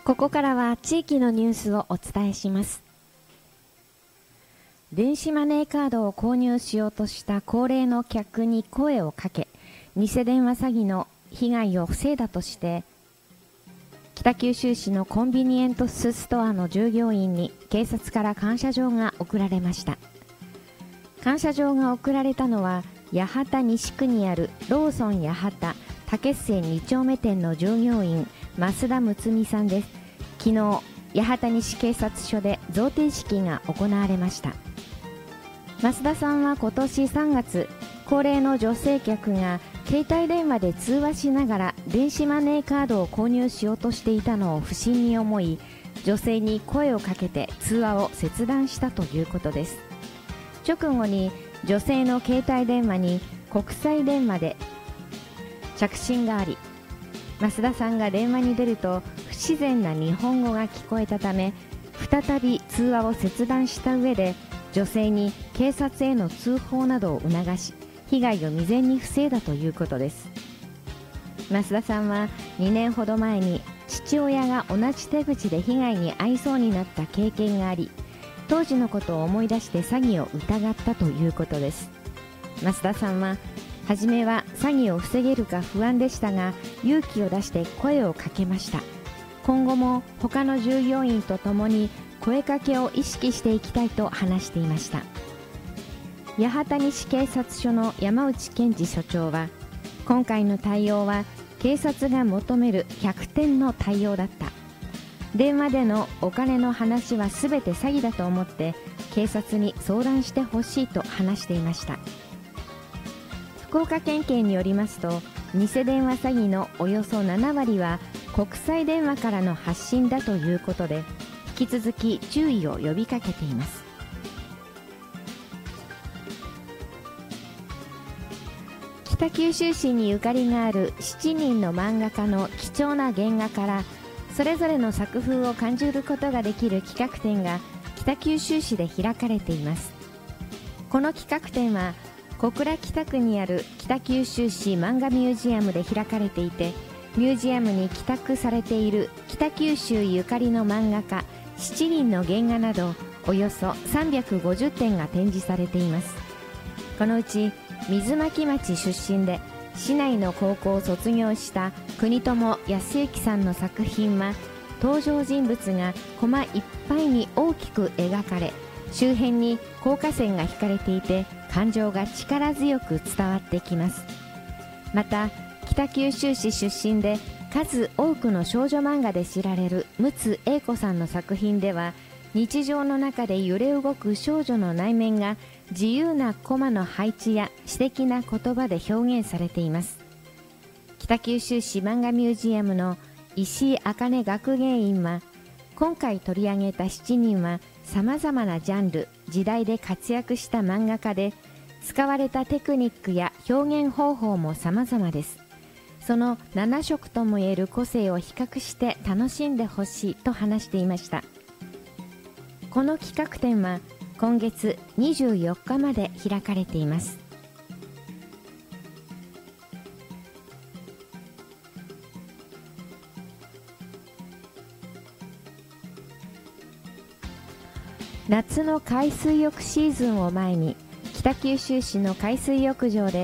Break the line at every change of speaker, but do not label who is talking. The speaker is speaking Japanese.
ここからは地域のニュースをお伝えします。電子マネーカードを購入しようとした高齢の客に声をかけ、偽電話詐欺の被害を防いだとして、北九州市のコンビニエントスストアの従業員に警察から感謝状が贈られました。感謝状が贈られたのは、八幡西区にあるローソン八幡竹末2丁目店の従業員、増田睦美さんです。昨日、八幡西警察署で贈呈式が行われました。増田さんは今年3月、高齢の女性客が携帯電話で通話しながら電子マネーカードを購入しようとしていたのを不審に思い、女性に声をかけて通話を切断したということです。直後に女性の携帯電話に国際電話で着信があり、増田さんが電話に出ると不自然な日本語が聞こえたため、再び通話を切断した上で女性に警察への通報などを促し、被害を未然に防いだということです。増田さんは2年ほど前に父親が同じ手口で被害に遭いそうになった経験があり、当時のことを思い出して詐欺を疑ったということです。増田さんは初めは詐欺を防げるか不安でしたが、勇気を出して声をかけました。今後も他の従業員と共に声かけを意識していきたいと話していました。八幡西警察署の山内健二署長は、今回の対応は警察が求める100点の対応だった。電話でのお金の話はすべて詐欺だと思って警察に相談してほしいと話していました。福岡県警によりますと、偽電話詐欺のおよそ7割は国際電話からの発信だということで、引き続き注意を呼びかけています。北九州市にゆかりがある7人の漫画家の貴重な原画からそれぞれの作風を感じることができる企画展が北九州市で開かれています。この企画展は小倉北区にある北九州市漫画ミュージアムで開かれていて、ミュージアムに寄託されている北九州ゆかりの漫画家7人の原画などおよそ350点が展示されています。このうち水巻町出身で市内の高校を卒業した国友康之さんの作品は、登場人物がコマいっぱいに大きく描かれ、周辺に効果線が引かれていて感情が力強く伝わってきます。また北九州市出身で数多くの少女漫画で知られる陸奥英子さんの作品では、日常の中で揺れ動く少女の内面が自由なコマの配置や詩的な言葉で表現されています。北九州市漫画ミュージアムの石井茜学芸員は、今回取り上げた7人はさまざまなジャンル、時代で活躍した漫画家で、使われたテクニックや表現方法もさまざまです。その7色ともいえる個性を比較して楽しんでほしいと話していました。この企画展は今月24日まで開かれています。夏の海水浴シーズンを前に、北九州市の海水浴場で